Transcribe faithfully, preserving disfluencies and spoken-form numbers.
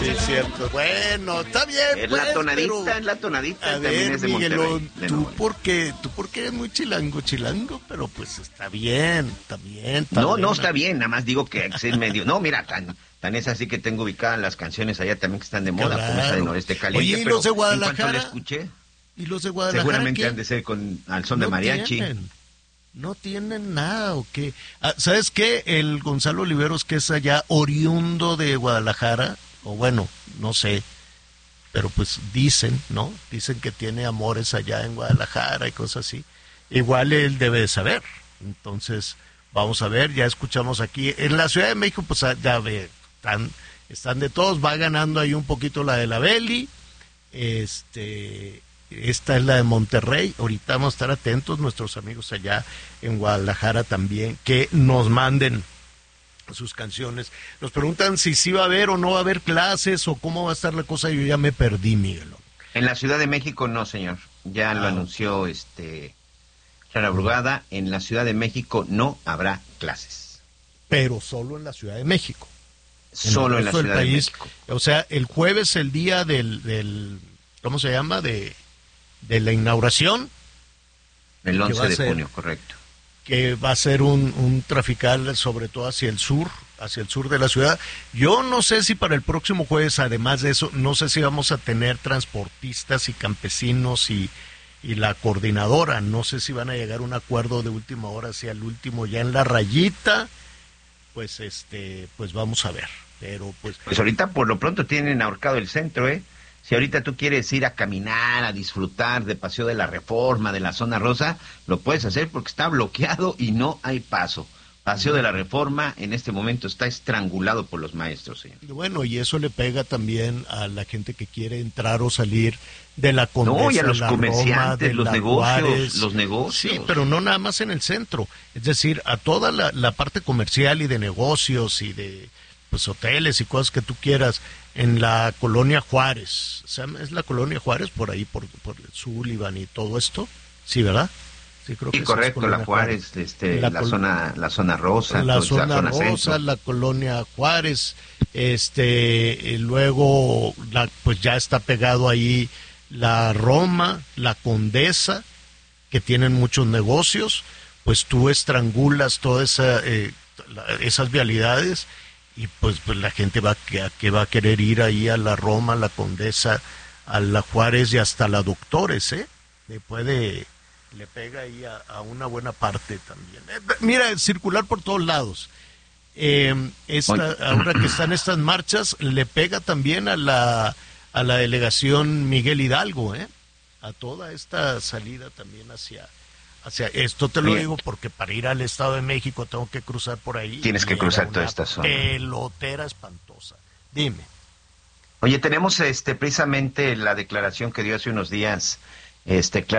Sí, es cierto. Bueno, está bien. Es pues, la tonadita, pero... es la tonadita. A También ver, es de Miguelón, Monterrey. tú porque, tú porque eres muy chilango, chilango, pero pues está bien, está bien. Está no, bien, no está bien, nada más digo que es medio... No, mira, tan, tan es así que tengo ubicadas las canciones allá también que están de moda, claro. como esa de Noreste Caliente. Oye, ¿y pero los de Guadalajara? En cuanto la escuché, ¿Y los de Guadalajara seguramente qué? han de ser con al son no de mariachi. Tienen, no tienen nada, ¿o qué? Ah, ¿sabes qué? El Gonzalo Oliveros, que es allá oriundo de Guadalajara, o bueno, no sé, pero pues dicen, ¿no? Dicen que tiene amores allá en Guadalajara y cosas así. Igual él debe de saber. Entonces, vamos a ver, ya escuchamos aquí. En la Ciudad de México, pues ya ve, están, están de todos, va ganando ahí un poquito la de la Beli. Este, esta es la de Monterrey. Ahorita vamos a estar atentos, nuestros amigos allá en Guadalajara también, que nos manden sus canciones. Nos preguntan si sí va a haber o no va a haber clases o cómo va a estar la cosa. Yo ya me perdí, Miguel. En la Ciudad de México no, señor. Ya ah. lo anunció este Clara Brugada. En la Ciudad de México no habrá clases. Pero solo en la Ciudad de México. Solo en, en la Ciudad país, de México. O sea, el jueves, el día del, del ¿cómo se llama? De, de la inauguración. El once de junio, correcto. Que va a ser un, un trafical sobre todo hacia el sur, hacia el sur de la ciudad. Yo no sé si para el próximo jueves, además de eso, no sé si vamos a tener transportistas y campesinos y, y la coordinadora. No sé si van a llegar a un acuerdo de última hora, hacia el último ya en la rayita. Pues este, pues vamos a ver. Pero pues, pues ahorita por lo pronto tienen ahorcado el centro, ¿eh? Si ahorita tú quieres ir a caminar, a disfrutar de Paseo de la Reforma, de la Zona Rosa, lo puedes hacer porque está bloqueado y no hay paso. Paseo de la Reforma en este momento está estrangulado por los maestros, señor. Bueno, y eso le pega también a la gente que quiere entrar o salir de la Condesa, no, y a los la comerciantes, Roma, los negocios, Juárez. los negocios. Sí, pero no nada más en el centro. Es decir, a toda la, la parte comercial y de negocios y de pues hoteles y cosas que tú quieras en la colonia Juárez. O sea, es la colonia Juárez por ahí, por, por Sullivan y todo esto. Sí, ¿verdad? Sí, creo que sí, correcto, la Juárez, Juárez. Este, la, la col- zona, la zona rosa, la pues, zona, la zona rosa, la colonia Juárez, este, y luego, la, pues ya está pegado ahí la Roma, la Condesa, que tienen muchos negocios, pues tú estrangulas todas esa, eh, la, esas vialidades y pues, pues la gente va que, que va a querer ir ahí a la Roma, la Condesa, a la Juárez y hasta la Doctores, ¿eh? Le puede, le pega ahí a, a una buena parte también. Eh, mira, circular por todos lados. Eh, esta, ahora que están estas marchas, le pega también a la a la delegación Miguel Hidalgo, ¿eh? A toda esta salida también hacia hacia esto te lo Oye, digo porque para ir al Estado de México tengo que cruzar por ahí. Tienes que cruzar toda esta zona. Pelotera espantosa. Dime. Oye, tenemos este precisamente la declaración que dio hace unos días este